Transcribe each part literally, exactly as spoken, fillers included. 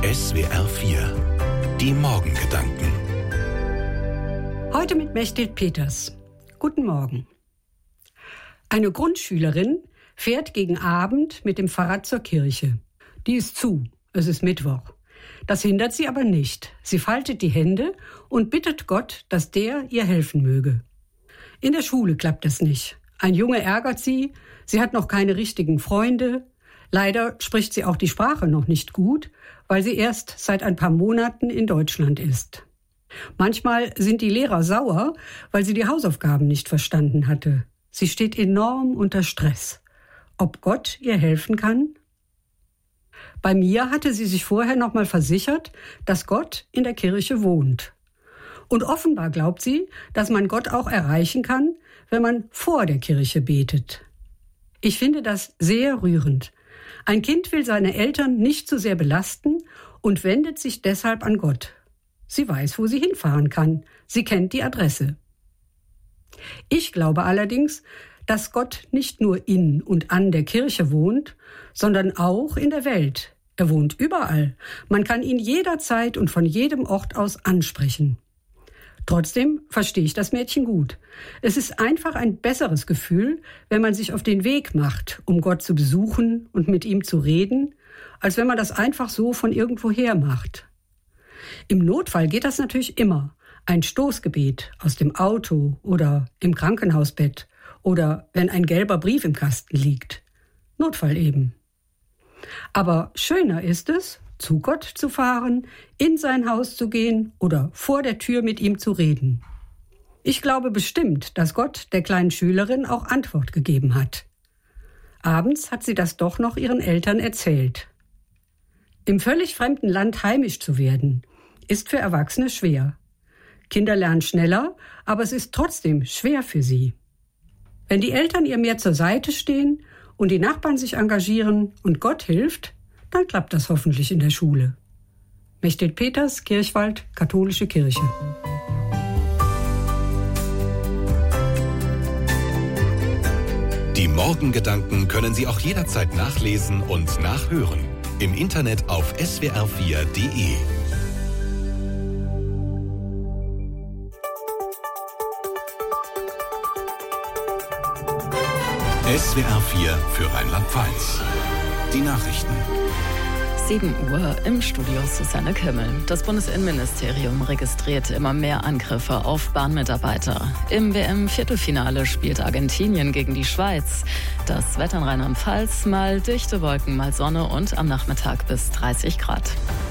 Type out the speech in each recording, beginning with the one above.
S W R vier. Die Morgengedanken. Heute mit Mechthild Peters. Guten Morgen. Eine Grundschülerin fährt gegen Abend mit dem Fahrrad zur Kirche. Die ist zu, es ist Mittwoch. Das hindert sie aber nicht. Sie faltet die Hände und bittet Gott, dass der ihr helfen möge. In der Schule klappt es nicht. Ein Junge ärgert sie, sie hat noch keine richtigen Freunde. Leider spricht sie auch die Sprache noch nicht gut, weil sie erst seit ein paar Monaten in Deutschland ist. Manchmal sind die Lehrer sauer, weil sie die Hausaufgaben nicht verstanden hatte. Sie steht enorm unter Stress. Ob Gott ihr helfen kann? Bei mir hatte sie sich vorher noch mal versichert, dass Gott in der Kirche wohnt. Und offenbar glaubt sie, dass man Gott auch erreichen kann, wenn man vor der Kirche betet. Ich finde das sehr rührend. Ein Kind will seine Eltern nicht zu sehr belasten und wendet sich deshalb an Gott. Sie weiß, wo sie hinfahren kann. Sie kennt die Adresse. Ich glaube allerdings, dass Gott nicht nur in und an der Kirche wohnt, sondern auch in der Welt. Er wohnt überall. Man kann ihn jederzeit und von jedem Ort aus ansprechen. Trotzdem verstehe ich das Mädchen gut. Es ist einfach ein besseres Gefühl, wenn man sich auf den Weg macht, um Gott zu besuchen und mit ihm zu reden, als wenn man das einfach so von irgendwoher macht. Im Notfall geht das natürlich immer. Ein Stoßgebet aus dem Auto oder im Krankenhausbett oder wenn ein gelber Brief im Kasten liegt. Notfall eben. Aber schöner ist es, zu Gott zu fahren, in sein Haus zu gehen oder vor der Tür mit ihm zu reden. Ich glaube bestimmt, dass Gott der kleinen Schülerin auch Antwort gegeben hat. Abends hat sie das doch noch ihren Eltern erzählt. Im völlig fremden Land heimisch zu werden, ist für Erwachsene schwer. Kinder lernen schneller, aber es ist trotzdem schwer für sie. Wenn die Eltern ihr mehr zur Seite stehen und die Nachbarn sich engagieren und Gott hilft, dann klappt das hoffentlich in der Schule. Mechthild Peters, Kirchwald, Katholische Kirche. Die Morgengedanken können Sie auch jederzeit nachlesen und nachhören. Im Internet auf S W R vier Punkt de. S W R vier für Rheinland-Pfalz. Die Nachrichten. sieben Uhr im Studio Susanne Kimmel. Das Bundesinnenministerium registriert immer mehr Angriffe auf Bahnmitarbeiter. Im W M-Viertelfinale spielt Argentinien gegen die Schweiz. Das Wetter in Rheinland-Pfalz, mal dichte Wolken, mal Sonne und am Nachmittag bis dreißig Grad.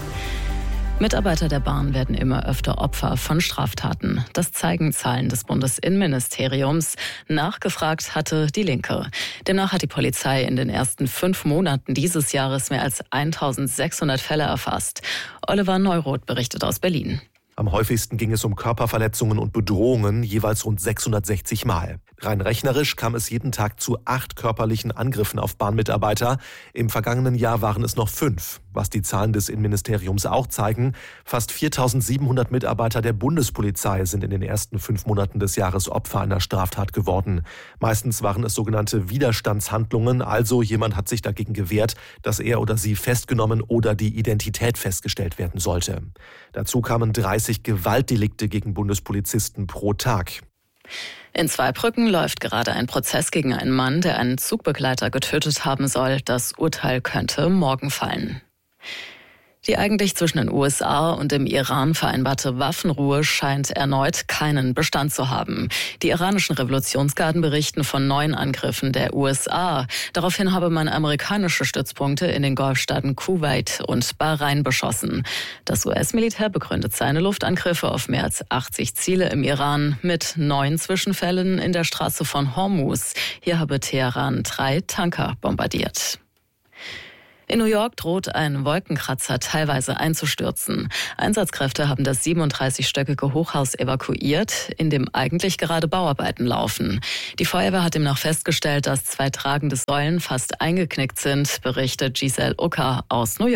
Mitarbeiter der Bahn werden immer öfter Opfer von Straftaten. Das zeigen Zahlen des Bundesinnenministeriums. Nachgefragt hatte die Linke. Demnach hat die Polizei in den ersten fünf Monaten dieses Jahres mehr als eintausendsechshundert Fälle erfasst. Oliver Neuroth berichtet aus Berlin. Am häufigsten ging es um Körperverletzungen und Bedrohungen, jeweils rund sechshundertsechzig Mal. Rein rechnerisch kam es jeden Tag zu acht körperlichen Angriffen auf Bahnmitarbeiter. Im vergangenen Jahr waren es noch fünf. Was die Zahlen des Innenministeriums auch zeigen, fast viertausendsiebenhundert Mitarbeiter der Bundespolizei sind in den ersten fünf Monaten des Jahres Opfer einer Straftat geworden. Meistens waren es sogenannte Widerstandshandlungen, also jemand hat sich dagegen gewehrt, dass er oder sie festgenommen oder die Identität festgestellt werden sollte. Dazu kamen dreißig Gewaltdelikte gegen Bundespolizisten pro Tag. In Zweibrücken läuft gerade ein Prozess gegen einen Mann, der einen Zugbegleiter getötet haben soll. Das Urteil könnte morgen fallen. Die eigentlich zwischen den U S A und dem Iran vereinbarte Waffenruhe scheint erneut keinen Bestand zu haben. Die iranischen Revolutionsgarden berichten von neuen Angriffen der U S A. Daraufhin habe man amerikanische Stützpunkte in den Golfstaaten Kuwait und Bahrain beschossen. Das U S-Militär begründet seine Luftangriffe auf mehr als achtzig Ziele im Iran mit neun Zwischenfällen in der Straße von Hormuz. Hier habe Teheran drei Tanker bombardiert. In New York droht ein Wolkenkratzer teilweise einzustürzen. Einsatzkräfte haben das siebenunddreißigstöckige Hochhaus evakuiert, in dem eigentlich gerade Bauarbeiten laufen. Die Feuerwehr hat demnach festgestellt, dass zwei tragende Säulen fast eingeknickt sind, berichtet Giselle Ucker aus New York.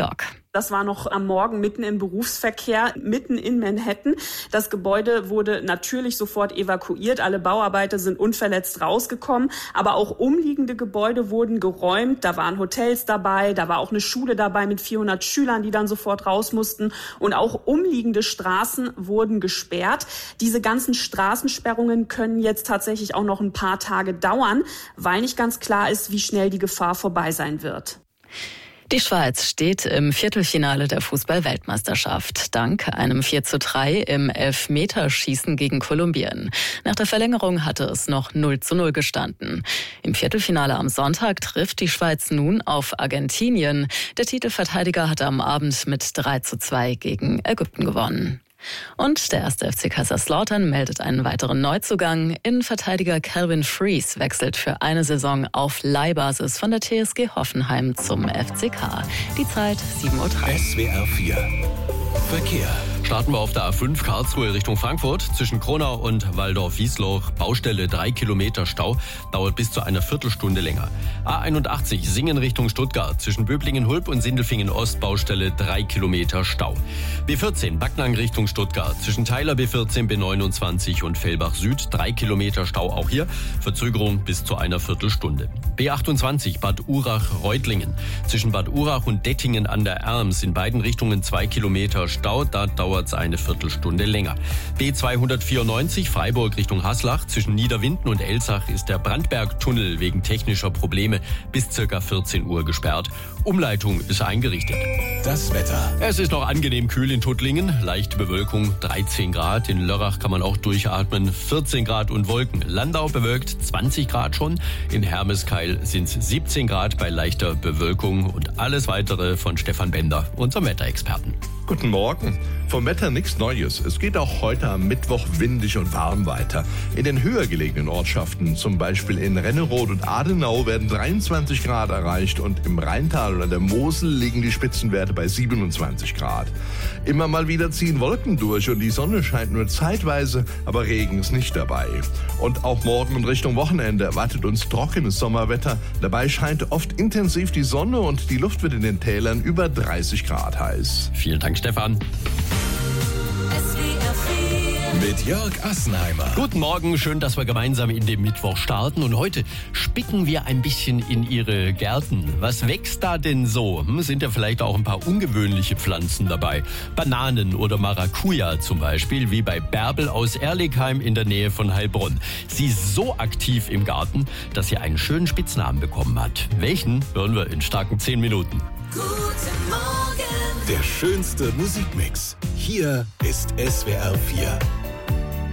Das war noch am Morgen mitten im Berufsverkehr, mitten in Manhattan. Das Gebäude wurde natürlich sofort evakuiert. Alle Bauarbeiter sind unverletzt rausgekommen. Aber auch umliegende Gebäude wurden geräumt. Da waren Hotels dabei, da war auch eine Schule dabei mit vierhundert Schülern, die dann sofort raus mussten. Und auch umliegende Straßen wurden gesperrt. Diese ganzen Straßensperrungen können jetzt tatsächlich auch noch ein paar Tage dauern, weil nicht ganz klar ist, wie schnell die Gefahr vorbei sein wird. Die Schweiz steht im Viertelfinale der Fußball-Weltmeisterschaft, dank einem vier zu drei im Elfmeterschießen gegen Kolumbien. Nach der Verlängerung hatte es noch null zu null gestanden. Im Viertelfinale am Sonntag trifft die Schweiz nun auf Argentinien. Der Titelverteidiger hatte am Abend mit drei zu zwei gegen Ägypten gewonnen. Und der erste F C Kaiserslautern meldet einen weiteren Neuzugang. Innenverteidiger Calvin Fries wechselt für eine Saison auf Leihbasis von der T S G Hoffenheim zum F C K. Die Zeit sieben Uhr drei. S W R vier Verkehr. Starten wir auf der A fünf Karlsruhe Richtung Frankfurt. Zwischen Kronau und Waldorf-Wiesloch Baustelle drei Kilometer Stau. Dauert bis zu einer Viertelstunde länger. A einundachtzig Singen Richtung Stuttgart. Zwischen Böblingen-Hulb und Sindelfingen-Ost Baustelle drei Kilometer Stau. B vierzehn Backnang Richtung Stuttgart. Zwischen Theiler B vierzehn, B neunundzwanzig und Fellbach Süd drei Kilometer Stau auch hier. Verzögerung bis zu einer Viertelstunde. B achtundzwanzig Bad Urach-Reutlingen. Zwischen Bad Urach und Dettingen an der Erms in beiden Richtungen zwei Kilometer Stau. Da dauert es eine Viertelstunde länger. B zweihundertvierundneunzig Freiburg Richtung Haslach. Zwischen Niederwinden und Elsach ist der Brandbergtunnel wegen technischer Probleme bis circa vierzehn Uhr gesperrt. Umleitung ist eingerichtet. Das Wetter. Es ist noch angenehm kühl in Tuttlingen. Leichte Bewölkung, dreizehn Grad. In Lörrach kann man auch durchatmen. vierzehn Grad und Wolken. Landau bewölkt, zwanzig Grad schon. In Hermeskeil sind es siebzehn Grad bei leichter Bewölkung. Und alles weitere von Stefan Bender, unserem Wetterexperten. Guten Morgen. Vom Wetter nichts Neues. Es geht auch heute am Mittwoch windig und warm weiter. In den höher gelegenen Ortschaften, zum Beispiel in Renneroth und Adenau, werden dreiundzwanzig Grad erreicht und im Rheintal und an der Mosel liegen die Spitzenwerte bei siebenundzwanzig Grad. Immer mal wieder ziehen Wolken durch und die Sonne scheint nur zeitweise, aber Regen ist nicht dabei. Und auch morgen und Richtung Wochenende erwartet uns trockenes Sommerwetter. Dabei scheint oft intensiv die Sonne und die Luft wird in den Tälern über dreißig Grad heiß. Vielen Dank, Stefan. Mit Jörg Assenheimer. Guten Morgen, schön, dass wir gemeinsam in den Mittwoch starten. Und heute spicken wir ein bisschen in Ihre Gärten. Was wächst da denn so? Hm, sind ja vielleicht auch ein paar ungewöhnliche Pflanzen dabei. Bananen oder Maracuja zum Beispiel, wie bei Bärbel aus Erligheim in der Nähe von Heilbronn. Sie ist so aktiv im Garten, dass sie einen schönen Spitznamen bekommen hat. Welchen hören wir in starken zehn Minuten. Der schönste Musikmix. Hier ist S W R vier.